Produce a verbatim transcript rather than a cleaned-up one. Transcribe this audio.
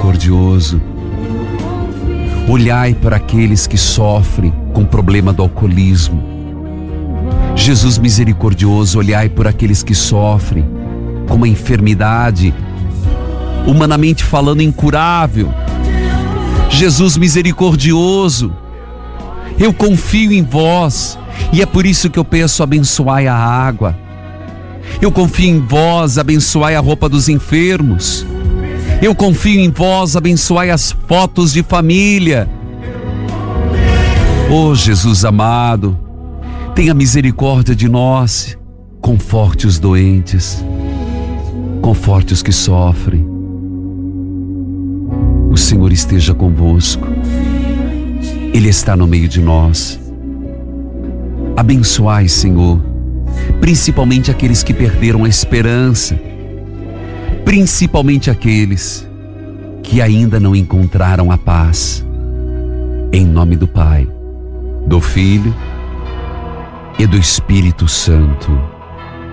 misericordioso, olhai para aqueles que sofrem com o problema do alcoolismo. Jesus misericordioso, olhai por aqueles que sofrem com uma enfermidade, humanamente falando, incurável. Jesus misericordioso, eu confio em vós, e é por isso que eu peço: abençoai a água. Eu confio em vós, abençoai a roupa dos enfermos. Eu confio em vós, abençoai as fotos de família. Oh Jesus amado, tenha misericórdia de nós, conforte os doentes, conforte os que sofrem. O Senhor esteja convosco, Ele está no meio de nós. Abençoai, Senhor, principalmente aqueles que perderam a esperança, principalmente aqueles que ainda não encontraram a paz. Em nome do Pai, do Filho e do Espírito Santo.